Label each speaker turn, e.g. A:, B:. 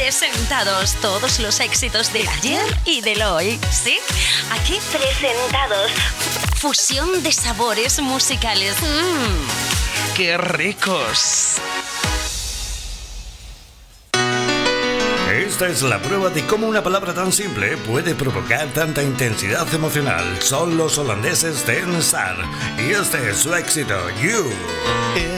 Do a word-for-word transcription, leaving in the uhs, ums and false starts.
A: Presentados todos los éxitos del ayer y del hoy. ¿Sí? Aquí presentados. Fusión de sabores musicales. ¡Mmm!
B: ¡Qué ricos!
C: Esta es la prueba de cómo una palabra tan simple puede provocar tanta intensidad emocional. Son los holandeses Ten Star y este es su éxito, You.